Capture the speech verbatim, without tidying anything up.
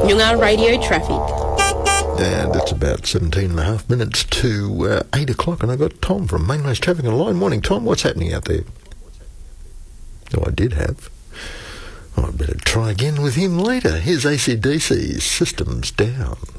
Noongar Radio Traffic. And it's about seventeen and a half minutes to uh, eight o'clock, and I've got Tom from Mainways Traffic on the line. Morning, Tom. What's happening out there? Oh, I did have. Oh, I better try again with him later. Here's A C D C, Systems Down.